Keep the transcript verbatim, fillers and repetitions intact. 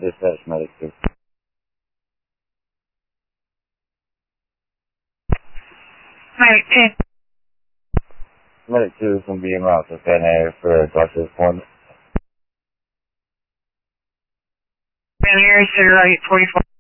Dispatch medic two. Medic two. Medic two is going to be en route to Fan Air for a doctor's appointment. Fan Air, Center Right forty-four.